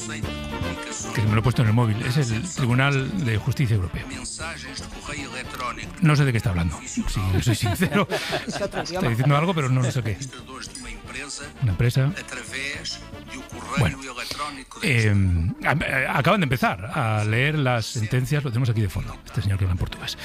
Que me lo he puesto en el móvil. Es el Tribunal de Justicia Europeo. No sé de qué está hablando, si soy sincero. Está diciendo algo, pero no sé qué. Una empresa. Bueno, acaban de empezar a leer las sentencias, lo tenemos aquí de fondo, este señor que habla en portugués,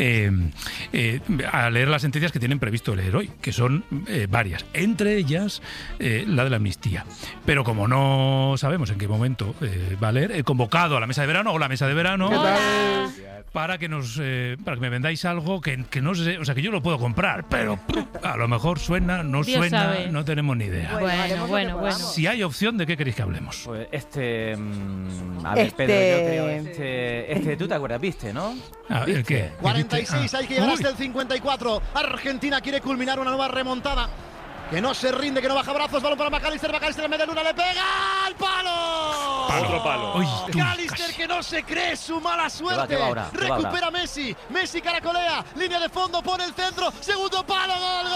a leer las sentencias que tienen previsto leer hoy, que son varias, entre ellas la de la amnistía. Pero como no sabemos en qué momento va a leer, he convocado a la mesa de verano, o la mesa de verano, para que me vendáis algo que no sé, o sea, que yo lo puedo comprar, pero a lo mejor suena, no Dios suena, sabe. no tenemos ni idea. Bueno. Si hay opción, ¿de qué queréis que hablemos? Pues a ver, Pedro, yo creo ¿tú te acuerdas? ¿Viste, no? ¿El qué? 46, hay que llegar hasta el 54. Argentina quiere culminar una nueva remontada. Que no se rinde, que no baja brazos. Balón para McAllister en media luna, le pega al palo. Otro palo. McAllister que no se cree su mala suerte. Recupera Messi. Messi caracolea. Línea de fondo, pone el centro. Segundo palo, gol.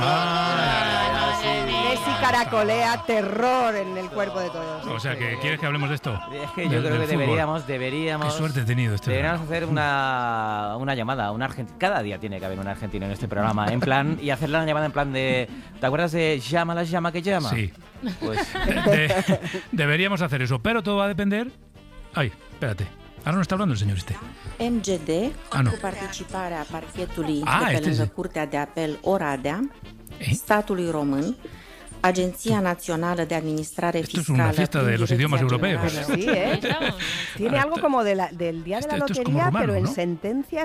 Messi caracolea, terror en el cuerpo de todos. O sea, que ¿quieres que hablemos de esto? Es que yo creo que deberíamos. Qué suerte he tenido Deberíamos hacer una llamada, cada día tiene que haber un argentino en este programa, en plan, y hacerle una llamada en plan de, ¿te acuerdas de llama que llama? Sí. Pues deberíamos hacer eso, pero todo va a depender. Ay, espérate. Ahora no está hablando el señor este. MGD, cu participarea parchetului de pe lângă Curtea de Apel Oradea, statului român, Agencia Nacional de Administración Fiscal. Esto es una fiesta de los idiomas europeos. Sí, ¿eh? Tiene algo como del día de la lotería, pero en sentencias